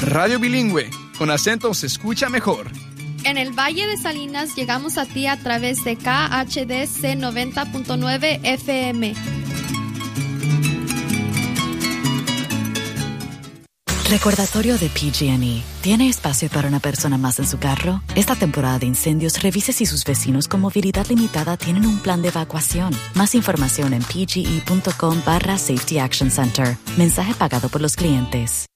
Radio bilingüe, con acento se escucha mejor. En el Valle de Salinas llegamos a ti a través de KHDC 90.9 FM. Recordatorio de PG&E. ¿Tiene espacio para una persona más en su carro? Esta temporada de incendios, revise si sus vecinos con movilidad limitada tienen un plan de evacuación. Más información en pge.com/Safety Action Center. Mensaje pagado por los clientes.